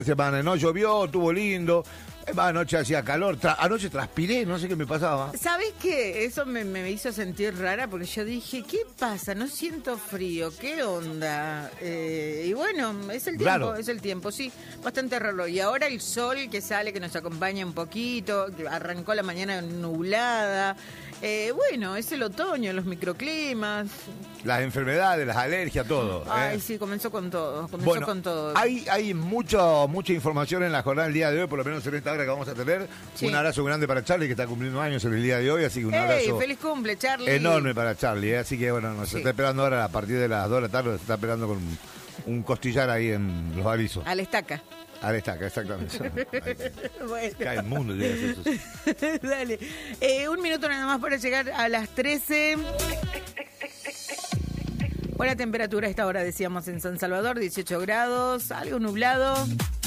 Semana, no llovió, estuvo lindo. Anoche hacía calor, anoche transpiré, no sé qué me pasaba. ¿Sabés qué? Eso me hizo sentir rara porque yo dije, ¿qué pasa? No siento frío, ¿qué onda? Y bueno, es el tiempo, Raro. es el tiempo, sí, bastante raro. Y ahora el sol que sale, que nos acompaña un poquito, que arrancó la mañana nublada. Bueno, es el otoño, los microclimas. Las enfermedades, las alergias, todo. Ay, sí, comenzó con todo, Bueno, con todo. hay mucha información en la jornada del día de hoy, por lo menos en esta hora que vamos a tener. Sí. Un abrazo grande para Charlie, que está cumpliendo años en el día de hoy, así que un abrazo ¡Feliz cumple, Charlie! enorme para Charlie, así que bueno, nos Sí. está esperando ahora a partir de las 2 de la tarde, se está esperando con un costillar ahí en los avisos. A la estaca. Ahí está, exactamente. Bueno. Cae el mundo, llega a hacer eso. Dale. Un minuto nada más para llegar a las 13. Buena temperatura a esta hora, decíamos, en San Salvador, 18 grados, algo nublado.